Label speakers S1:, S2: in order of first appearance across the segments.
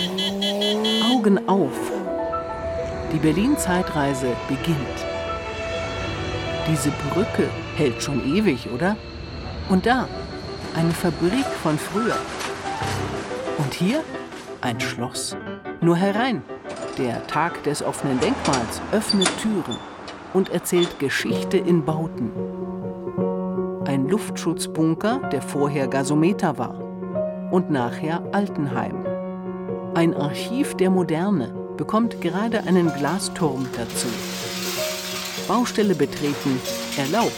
S1: Augen auf. Die Berlin-Zeitreise beginnt. Diese Brücke hält schon ewig, oder? Und da, eine Fabrik von früher. Und hier ein Schloss. Nur herein. Der Tag des offenen Denkmals öffnet Türen und erzählt Geschichte in Bauten. Ein Luftschutzbunker, der vorher Gasometer war und nachher Altenheim. Ein Archiv der Moderne bekommt gerade einen Glasturm dazu. Baustelle betreten erlaubt.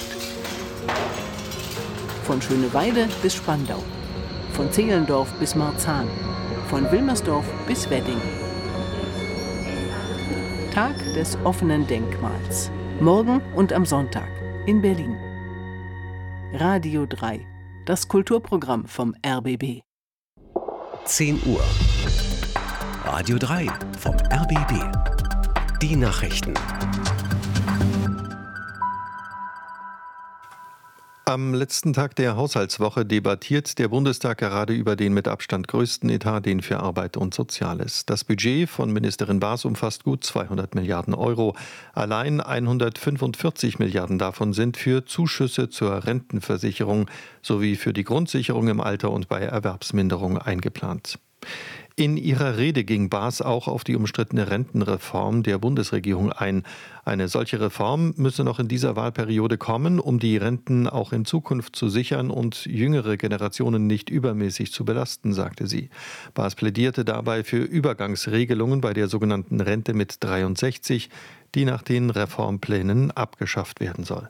S1: Von Schöneweide bis Spandau, von Zehlendorf bis Marzahn, von Wilmersdorf bis Wedding. Tag des offenen Denkmals. Morgen und am Sonntag in Berlin. Radio 3, das Kulturprogramm vom RBB.
S2: 10 Uhr. Radio 3 vom RBB. Die Nachrichten.
S3: Am letzten Tag der Haushaltswoche debattiert der Bundestag gerade über den mit Abstand größten Etat, den für Arbeit und Soziales. Das Budget von Ministerin Baas umfasst gut 200 Milliarden Euro. Allein 145 Milliarden davon sind für Zuschüsse zur Rentenversicherung sowie für die Grundsicherung im Alter und bei Erwerbsminderung eingeplant. In ihrer Rede ging Baas auch auf die umstrittene Rentenreform der Bundesregierung ein. Eine solche Reform müsse noch in dieser Wahlperiode kommen, um die Renten auch in Zukunft zu sichern und jüngere Generationen nicht übermäßig zu belasten, sagte sie. Baas plädierte dabei für Übergangsregelungen bei der sogenannten Rente mit 63, die nach den Reformplänen abgeschafft werden soll.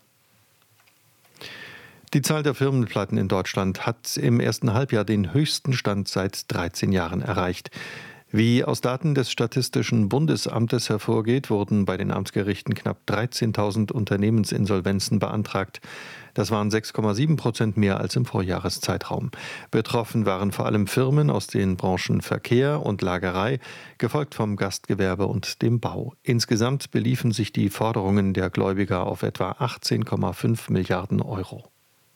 S3: Die Zahl der Firmenpleiten in Deutschland hat im ersten Halbjahr den höchsten Stand seit 13 Jahren erreicht. Wie aus Daten des Statistischen Bundesamtes hervorgeht, wurden bei den Amtsgerichten knapp 13.000 Unternehmensinsolvenzen beantragt. Das waren 6,7% mehr als im Vorjahreszeitraum. Betroffen waren vor allem Firmen aus den Branchen Verkehr und Lagerei, gefolgt vom Gastgewerbe und dem Bau. Insgesamt beliefen sich die Forderungen der Gläubiger auf etwa 18,5 Milliarden Euro.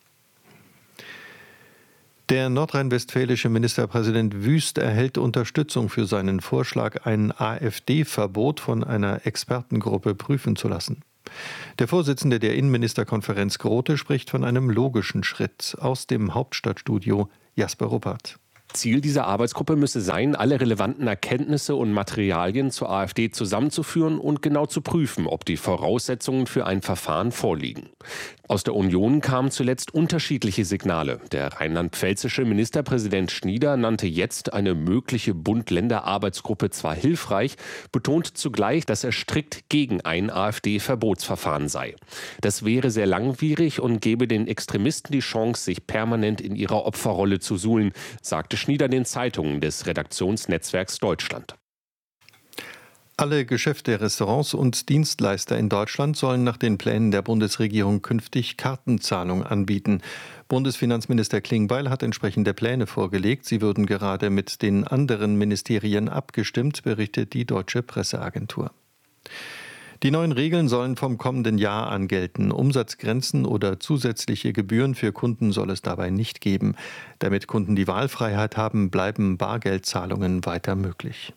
S3: Der nordrhein-westfälische Ministerpräsident Wüst erhält Unterstützung für seinen Vorschlag, ein AfD-Verbot von einer Expertengruppe prüfen zu lassen. Der Vorsitzende der Innenministerkonferenz Grote spricht von einem logischen Schritt. Aus dem Hauptstadtstudio Jasper Ruppert.
S4: Ziel dieser Arbeitsgruppe müsse sein, alle relevanten Erkenntnisse und Materialien zur AfD zusammenzuführen und genau zu prüfen, ob die Voraussetzungen für ein Verfahren vorliegen. Aus der Union kamen zuletzt unterschiedliche Signale. Der rheinland-pfälzische Ministerpräsident Schnieder nannte jetzt eine mögliche Bund-Länder-Arbeitsgruppe zwar hilfreich, betont zugleich, dass er strikt gegen ein AfD-Verbotsverfahren sei. Das wäre sehr langwierig und gebe den Extremisten die Chance, sich permanent in ihrer Opferrolle zu suhlen, sagte Schnieder den Zeitungen des Redaktionsnetzwerks Deutschland.
S3: Alle Geschäfte, Restaurants und Dienstleister in Deutschland sollen nach den Plänen der Bundesregierung künftig Kartenzahlung anbieten. Bundesfinanzminister Klingbeil hat entsprechende Pläne vorgelegt. Sie würden gerade mit den anderen Ministerien abgestimmt, berichtet die Deutsche Presseagentur. Die neuen Regeln sollen vom kommenden Jahr an gelten. Umsatzgrenzen oder zusätzliche Gebühren für Kunden soll es dabei nicht geben. Damit Kunden die Wahlfreiheit haben, bleiben Bargeldzahlungen weiter möglich.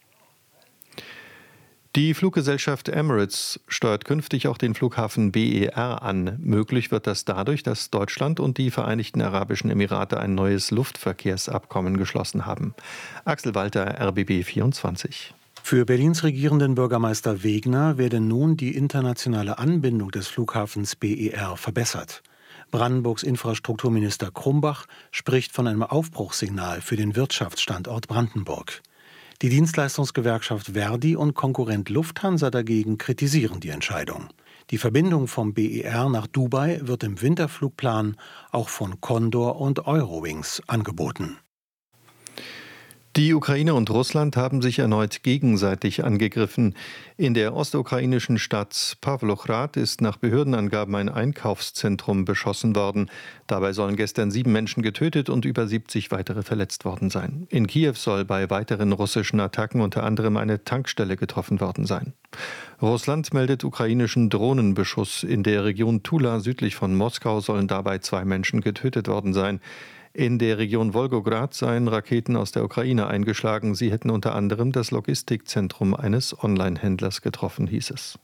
S3: Die Fluggesellschaft Emirates steuert künftig auch den Flughafen BER an. Möglich wird das dadurch, dass Deutschland und die Vereinigten Arabischen Emirate ein neues Luftverkehrsabkommen geschlossen haben. Axel Walter, RBB 24.
S5: Für Berlins regierenden Bürgermeister Wegner werde nun die internationale Anbindung des Flughafens BER verbessert. Brandenburgs Infrastrukturminister Krumbach spricht von einem Aufbruchssignal für den Wirtschaftsstandort Brandenburg. Die Dienstleistungsgewerkschaft Verdi und Konkurrent Lufthansa dagegen kritisieren die Entscheidung. Die Verbindung vom BER nach Dubai wird im Winterflugplan auch von Condor und Eurowings angeboten.
S3: Die Ukraine und Russland haben sich erneut gegenseitig angegriffen. In der ostukrainischen Stadt Pawlochrad ist nach Behördenangaben ein Einkaufszentrum beschossen worden. Dabei sollen gestern 7 Menschen getötet und über 70 weitere verletzt worden sein. In Kiew soll bei weiteren russischen Attacken unter anderem eine Tankstelle getroffen worden sein. Russland meldet ukrainischen Drohnenbeschuss. In der Region Tula südlich von Moskau sollen dabei 2 Menschen getötet worden sein. In der Region Wolgograd seien Raketen aus der Ukraine eingeschlagen. Sie hätten unter anderem das Logistikzentrum eines Online-Händlers getroffen, hieß es.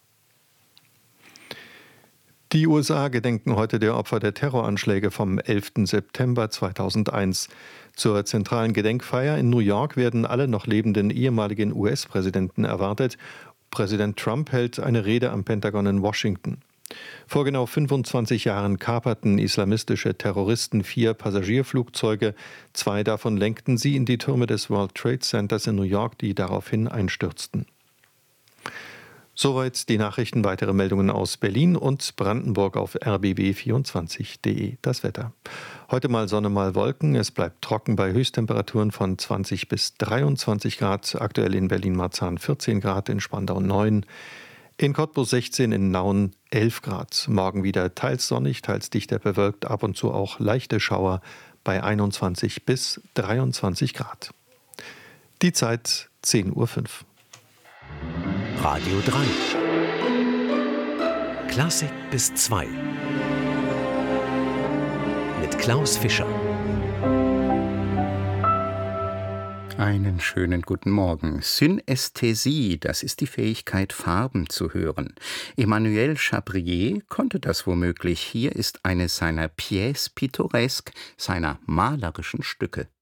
S3: Die USA gedenken heute der Opfer der Terroranschläge vom 11. September 2001. Zur zentralen Gedenkfeier in New York werden alle noch lebenden ehemaligen US-Präsidenten erwartet. Präsident Trump hält eine Rede am Pentagon in Washington. Vor genau 25 Jahren kaperten islamistische Terroristen 4 Passagierflugzeuge. 2 davon lenkten sie in die Türme des World Trade Centers in New York, die daraufhin einstürzten. Soweit die Nachrichten. Weitere Meldungen aus Berlin und Brandenburg auf rbb24.de. Das Wetter. Heute mal Sonne, mal Wolken. Es bleibt trocken bei Höchsttemperaturen von 20 bis 23 Grad. Aktuell in Berlin-Marzahn 14 Grad, in Spandau 9, in Cottbus 16, in Nauen 11 Grad. Morgen wieder teils sonnig, teils dichter bewölkt, ab und zu auch leichte Schauer bei 21 bis 23 Grad. Die Zeit 10:05 Uhr.
S2: Radio 3. Klassik bis 2. Mit Klaus Fischer.
S6: Einen schönen guten Morgen. Synästhesie, das ist die Fähigkeit, Farben zu hören. Emmanuel Chabrier konnte das womöglich. Hier ist eine seiner Pièces pittoresques, seiner malerischen Stücke.